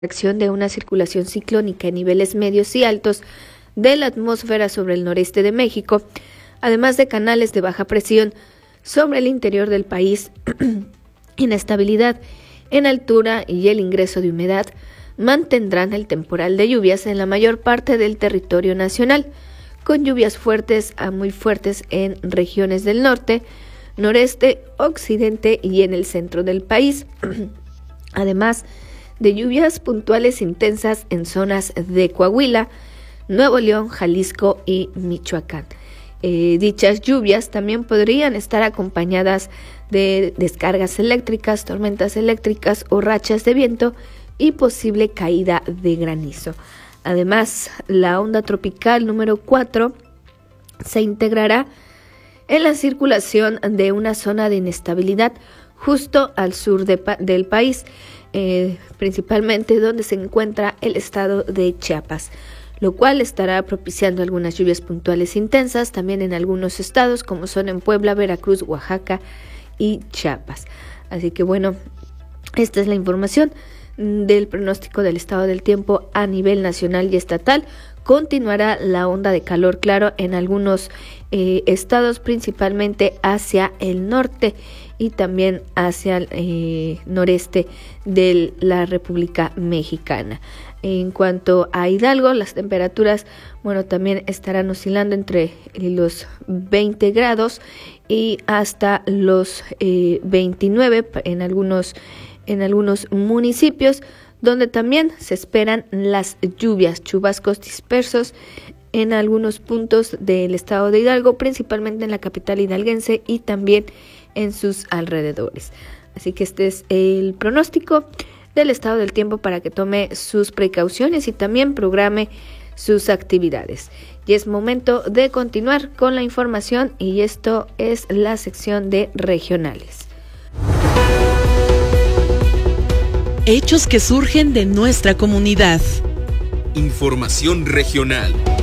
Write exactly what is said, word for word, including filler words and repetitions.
acción de una circulación ciclónica en niveles medios y altos de la atmósfera sobre el noreste de México, además de canales de baja presión sobre el interior del país, inestabilidad en altura y el ingreso de humedad mantendrán el temporal de lluvias en la mayor parte del territorio nacional, con lluvias fuertes a muy fuertes en regiones del norte, noreste, occidente y en el centro del país, además de lluvias puntuales intensas en zonas de Coahuila, Nuevo León, Jalisco y Michoacán. Eh, dichas lluvias también podrían estar acompañadas de descargas eléctricas, tormentas eléctricas o rachas de viento y posible caída de granizo. Además, la onda tropical número cuatro se integrará en la circulación de una zona de inestabilidad justo al sur de, del país, eh, principalmente donde se encuentra el estado de Chiapas, lo cual estará propiciando algunas lluvias puntuales intensas también en algunos estados como son en Puebla, Veracruz, Oaxaca y Chiapas. Así que bueno, esta es la información del pronóstico del estado del tiempo a nivel nacional y estatal. Continuará la onda de calor, claro, en algunos eh, estados, principalmente hacia el norte y también hacia el eh, noreste de la República Mexicana. En cuanto a Hidalgo, las temperaturas, bueno, también estarán oscilando entre los veinte grados y hasta los eh, veintinueve en algunos, en algunos municipios, donde también se esperan las lluvias, chubascos dispersos en algunos puntos del estado de Hidalgo, principalmente en la capital hidalguense y también en sus alrededores. Así que este es el pronóstico del estado del tiempo para que tome sus precauciones y también programe sus actividades. Y es momento de continuar con la información y esto es la sección de regionales. Hechos que surgen de nuestra comunidad. Información regional.